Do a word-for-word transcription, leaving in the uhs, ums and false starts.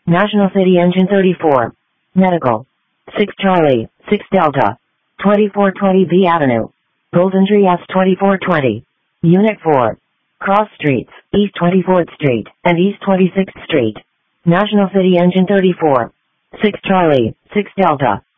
National City Engine thirty-four. Medical. six Charlie, six Delta. twenty-four twenty B Avenue. Golden Tree S twenty-four twenty. Unit four. Cross Streets, East twenty-fourth Street, and East twenty-sixth Street. National City Engine thirty-four. six Charlie, six Delta.